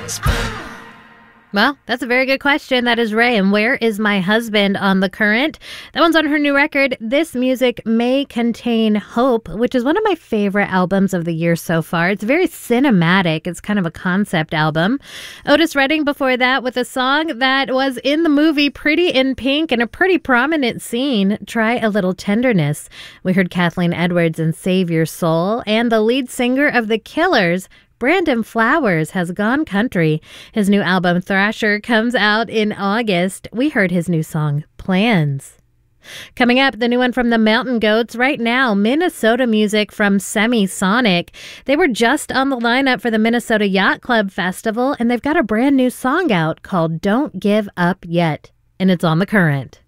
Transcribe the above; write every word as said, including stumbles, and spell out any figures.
Well, that's a very good question. That is Ray. And Where Is My Husband on The Current? That one's on her new record, This Music May Contain Hope, which is one of my favorite albums of the year so far. It's very cinematic. It's kind of a concept album. Otis Redding before that with a song that was in the movie Pretty in Pink and a pretty prominent scene, Try a Little Tenderness. We heard Kathleen Edwards and Save Your Soul, and the lead singer of The Killers, Brandon Flowers, has gone country. His new album, Thrasher, comes out in August. We heard his new song, Plans. Coming up, the new one from the Mountain Goats. Right now, Minnesota music from Semisonic. They were just on the lineup for the Minnesota Yacht Club Festival, and they've got a brand new song out called Don't Give Up Yet, and it's on The Current.